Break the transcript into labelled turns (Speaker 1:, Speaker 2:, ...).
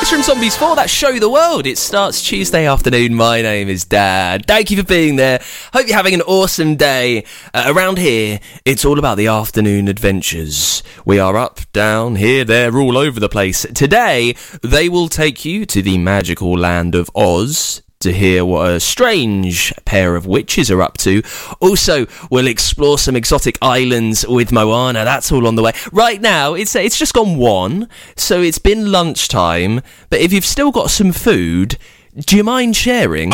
Speaker 1: It's from Zombies 4, that Show the World. It starts Tuesday afternoon. My name is Dan. Thank you for being there. Hope you're having an awesome day. Around here, it's all about the afternoon adventures. We are up, down, here, there, all over the place. Today, they will take you to the magical land of Oz to hear what a strange pair of witches are up to. Also, we'll explore some exotic islands with Moana. That's all on the way. Right now, it's just gone 1, so it's been lunchtime. But if you've still got some food, do you mind sharing?